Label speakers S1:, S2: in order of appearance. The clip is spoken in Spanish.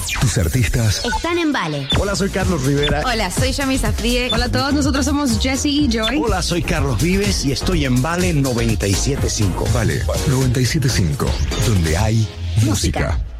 S1: Tus artistas
S2: están en Vale.
S3: Hola, soy Carlos Rivera.
S4: Hola, soy Yami Safdie.
S5: Hola a todos, nosotros somos Jessie y Joy.
S3: Hola, soy Carlos Vives y estoy en Vale 97.5.
S1: Vale 97.5, donde hay música.